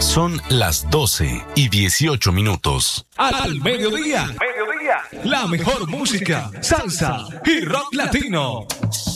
Son las 12:18. Al mediodía. La mejor música, salsa y rock latino.